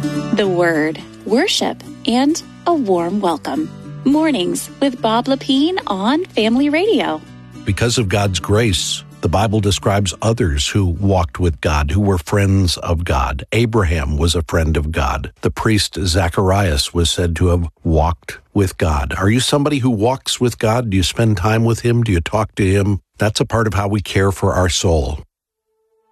The Word, worship, and a warm welcome. Mornings with Bob Lepine on Family Radio. Because of God's grace, the Bible describes others who walked with God, who were friends of God. Abraham was a friend of God. The priest Zacharias was said to have walked with God. Are you somebody who walks with God? Do you spend time with Him? Do you talk to Him? That's a part of how we care for our soul.